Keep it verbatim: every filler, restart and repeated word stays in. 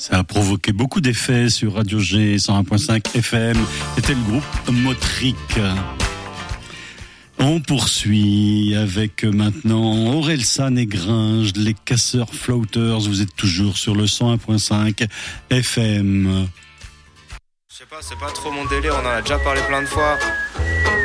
Ça a provoqué beaucoup d'effets sur Radio G cent un point cinq F M. C'était le groupe Motric. On poursuit avec maintenant Orelsan et Gringe, les Casseurs Floaters. Vous êtes toujours sur le cent un point cinq F M. Je sais pas, c'est pas trop mon délire, on en a déjà parlé plein de fois.